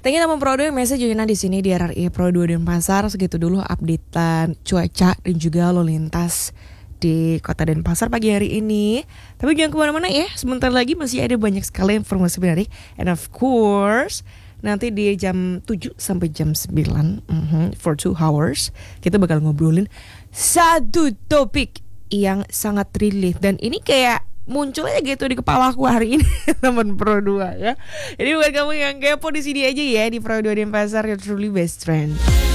Thank you teman Pro 2 yang masih joinan di sini di RRI Pro 2 Denpasar. Segitu dulu updatean cuaca dan juga lalu lintas di Kota Denpasar pagi hari ini. Tapi jangan kemana-mana ya, sebentar lagi masih ada banyak sekali informasi menarik. And of course, nanti di jam 7 sampai jam 9 for 2 hours kita bakal ngobrolin satu topik yang sangat relate. Dan ini kayak muncul aja gitu di kepala aku hari ini teman Pro 2 ya. Jadi buat kamu yang kepo di sini aja ya, di Pro 2 Denpasar, your truly best friend.